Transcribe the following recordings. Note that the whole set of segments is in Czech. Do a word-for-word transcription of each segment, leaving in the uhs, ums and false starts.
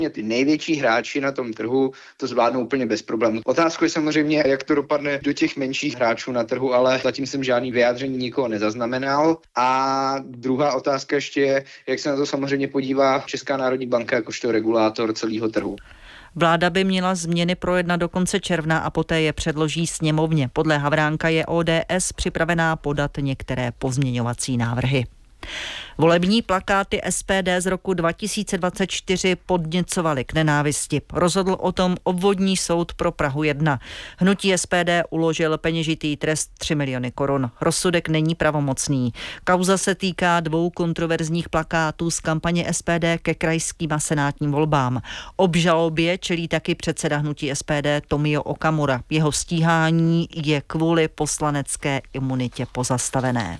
Ty největší hráči na tom trhu to zvládnou úplně bez problémů. Otázka je samozřejmě, jak to dopadne do těch menších hráčů na trhu, ale zatím jsem žádný vyjádření nikoho nezaznamenal. A druhá otázka ještě je, jak se na to samozřejmě podívá Česká národní banka jakožto regulátor celého trhu. Vláda by měla změny projednat do konce června a poté je předloží sněmovně. Podle Havránka je O D S připravená podat některé pozměňovací návrhy. Volební plakáty S P D z roku dva tisíce dvacet čtyři podněcovaly k nenávisti. Rozhodl o tom obvodní soud pro Prahu jedna. Hnutí S P D uložil peněžitý trest tři miliony korun. Rozsudek není pravomocný. Kauza se týká dvou kontroverzních plakátů z kampaně S P D ke krajským a senátním volbám. Obžalobě čelí taky předseda hnutí S P D Tomio Okamura. Jeho stíhání je kvůli poslanecké imunitě pozastavené.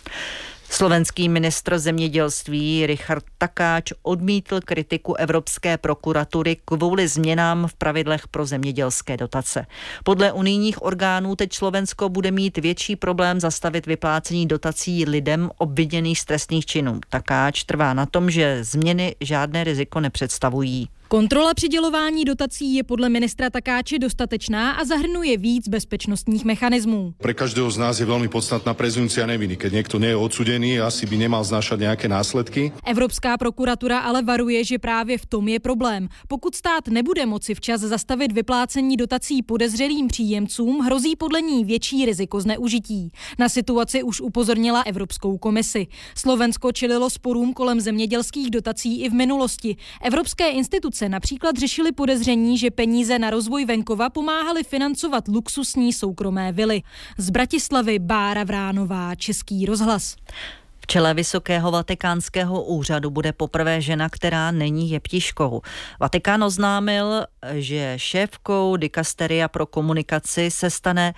Slovenský ministr zemědělství Richard Takáč odmítl kritiku Evropské prokuratury kvůli změnám v pravidlech pro zemědělské dotace. Podle unijních orgánů teď Slovensko bude mít větší problém zastavit vyplácení dotací lidem obviněných z trestných činů. Takáč trvá na tom, že změny žádné riziko nepředstavují. Kontrola přidělování dotací je podle ministra Takáče dostatečná a zahrnuje víc bezpečnostních mechanismů. Pre každého z nás je veľmi podstatná prezumcia neviny. Keď niekto nie je odsúdený, asi by nemal znášať nejaké následky. Evropská prokuratura ale varuje, že právě v tom je problém. Pokud stát nebude moci včas zastavit vyplácení dotací podezřelým příjemcům, hrozí podle ní větší riziko zneužití. Na situaci už upozornila Evropskou komisi. Slovensko čelilo sporům kolem zemědělských dotací i v minulosti. Evropské instituce například řešili podezření, že peníze na rozvoj venkova pomáhaly financovat luxusní soukromé vily. Z Bratislavy Bára Vránová, Český rozhlas. V čele Vysokého vatikánského úřadu bude poprvé žena, která není jeptiškou. Vatikán oznámil, že šéfkou dikasteria pro komunikaci se stane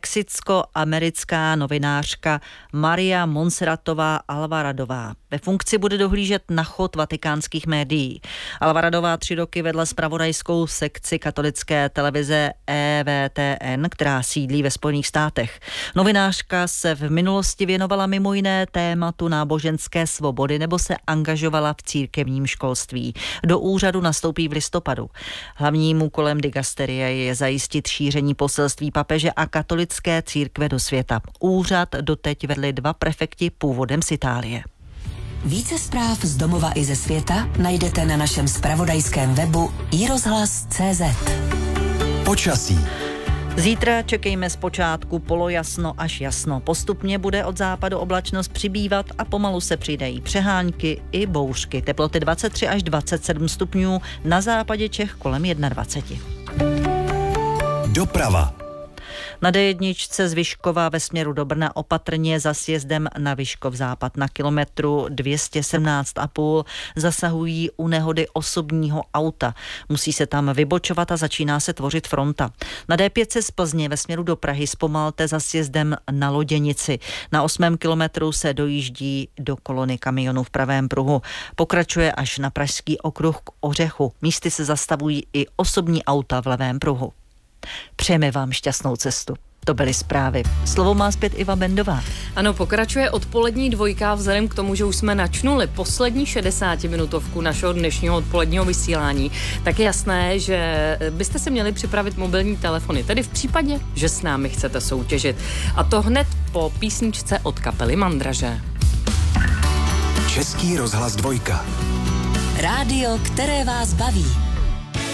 mexicko-americká novinářka Maria Monserratová Alvaradová. Ve funkci bude dohlížet na chod vatikánských médií. Alvaradová tři roky vedla zpravodajskou sekci katolické televize E W T N, která sídlí ve Spojených státech. Novinářka se v minulosti věnovala mimo jiné tématu náboženské svobody nebo se angažovala v církevním školství. Do úřadu nastoupí v listopadu. Hlavním úkolem dikasterie je zajistit šíření poselství papeže a katolické církve do světa. Úřad doteď vedli dva prefekti původem z Itálie. Více zpráv z domova i ze světa najdete na našem zpravodajském webu i rozhlas tečka cé zet. Počasí. Zítra čekejme zpočátku polojasno až jasno. Postupně bude od západu oblačnost přibývat a pomalu se přidají přehánky i bouřky. Teploty dvacet tři až dvacet sedm stupňů, na západě Čech kolem dvacet jedna. Doprava. Na D jedna z Vyškova ve směru do Brna opatrně za sjezdem na Vyškov západ na kilometru dvě stě sedmnáct a půl zasahují u nehody osobního auta. Musí se tam vybočovat a začíná se tvořit fronta. Na D pět z Plzně ve směru do Prahy zpomalte za sjezdem na Loděnici. Na osmém kilometru se dojíždí do kolony kamionů v pravém pruhu. Pokračuje až na Pražský okruh k Ořechu. Místy se zastavují i osobní auta v levém pruhu. Přejeme vám šťastnou cestu. To byly zprávy. Slovo má zpět Iva Bendová. Ano, pokračuje odpolední dvojka vzhledem k tomu, že už jsme načnuli poslední šedesátiminutovku našeho dnešního odpoledního vysílání. Tak je jasné, že byste si měli připravit mobilní telefony, tedy v případě, že s námi chcete soutěžit. A to hned po písničce od kapely Mandraže. Český rozhlas dvojka. Rádio, které vás baví.